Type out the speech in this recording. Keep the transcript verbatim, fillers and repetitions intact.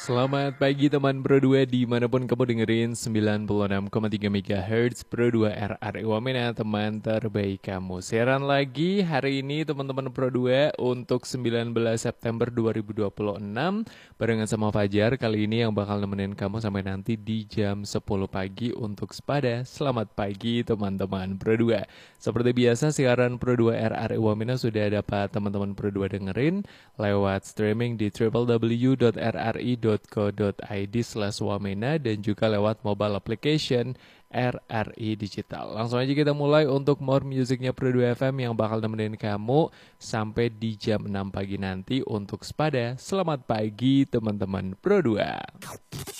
Selamat pagi teman Pro dua dimanapun kamu dengerin sembilan puluh enam koma tiga megahertz Pro dua R R I Wamena, teman terbaik kamu. Siaran lagi hari ini teman-teman Pro dua untuk sembilan belas September dua ribu dua puluh enam barengan sama Fajar. Kali ini yang bakal nemenin kamu sampai nanti di jam sepuluh pagi untuk sepada. Selamat pagi teman-teman Pro dua. Seperti biasa siaran Pro dua R R I Wamena sudah dapat teman-teman Pro dua dengerin lewat streaming di w w w dot r r i dot co dot i d slash wamena dan juga lewat mobile application R R I Digital. Langsung aja kita mulai untuk more musiknya Pro dua F M yang bakal nemenin kamu sampai di jam enam pagi nanti untuk sepada. Selamat pagi teman-teman Pro dua.